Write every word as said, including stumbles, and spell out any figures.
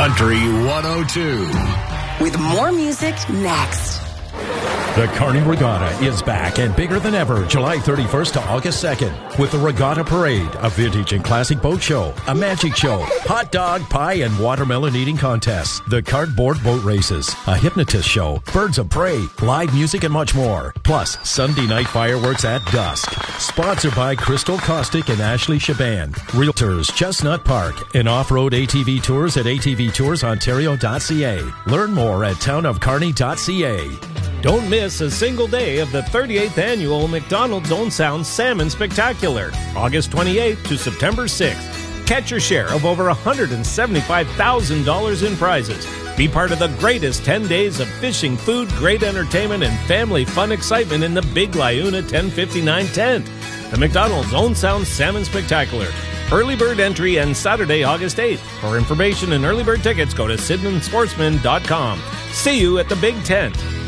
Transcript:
Country one oh two. With more music next. The Kearney Regatta is back and bigger than ever, July thirty-first to August second, with the Regatta Parade, a vintage and classic boat show, a magic show, hot dog, pie, and watermelon eating contests, the cardboard boat races, a hypnotist show, birds of prey, live music, and much more. Plus, Sunday night fireworks at dusk. Sponsored by Crystal Caustic and Ashley Shaban. Realtors, Chestnut Park, and off-road A T V tours at A T V tours ontario dot c a. Learn more at town of kearney dot c a. Don't miss a single day of the thirty-eighth Annual McDonald's Own Sound Salmon Spectacular, August twenty-eighth to September sixth. Catch your share of over one hundred seventy-five thousand dollars in prizes. Be part of the greatest ten days of fishing, food, great entertainment, and family fun excitement in the Big Liuna ten fifty-nine tent. The McDonald's Own Sound Salmon Spectacular. Early bird entry and Saturday, August eighth. For information and early bird tickets, go to sidman sportsman dot com. See you at the Big Tent.